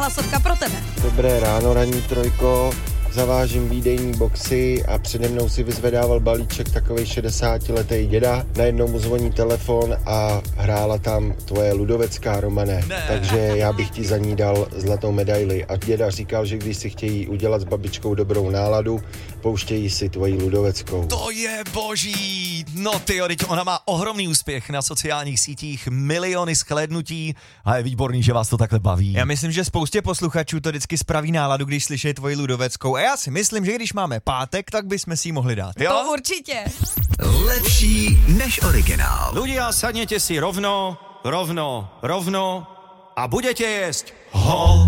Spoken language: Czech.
hlasovka pro tebe. Dobré ráno, ranní trojko. Zavážím výdejní boxy a přede mnou si vyzvedával balíček takovej 60letý děda. Najednou mu zvoní telefon a hrála tam tvoje Ludovecká, Romane. Ne. Takže já bych ti za ní dal zlatou medaili. A děda říkal, že když si chtějí udělat s babičkou dobrou náladu, pouštějí si tvoji Ludoveckou. To je boží! No tyjo, teď ona má ohromný úspěch na sociálních sítích, miliony shlédnutí a je výborný, že vás to takhle baví. Já myslím, že spoustě posluchačů to vždycky spraví náladu, když slyší tvoji Ludoveckou. A já si myslím, že když máme pátek, tak bychom si ji mohli dát. Jo? To určitě. Lepší než originál. Ľudia, sadněte si rovno a budete jesť ho.